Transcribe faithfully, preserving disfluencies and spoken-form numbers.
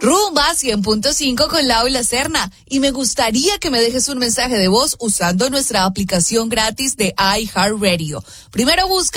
Rumba cien punto cinco con Lau y la Serna. Y me gustaría que me dejes un mensaje de voz usando nuestra aplicación gratis de iHeartRadio. Primero busca